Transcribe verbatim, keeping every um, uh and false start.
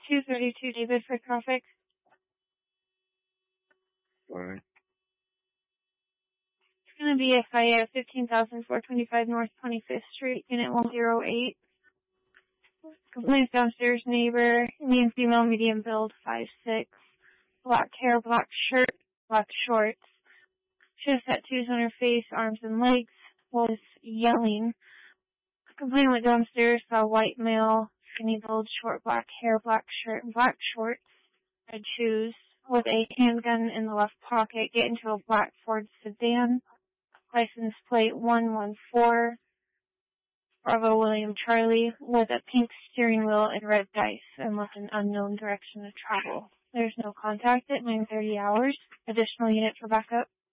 two thirty-two David for traffic. Fine. It's going to be a fire at fifteen thousand four hundred twenty-five North twenty-fifth Street, Unit one oh eight. Complaints downstairs, neighbor, Indian female, medium build, five six. Black hair, black shirt, black shorts. She has tattoos on her face, arms and legs. Was yelling. Complainant went downstairs, saw a white male, skinny build, short black hair, black shirt, and black shorts, red shoes, with a handgun in the left pocket, get into a black Ford sedan. License plate one one four. Bravo William Charlie, with a pink steering wheel and red dice, and left an unknown direction of travel. There's no contact at nine thirty hours. Additional unit for backup.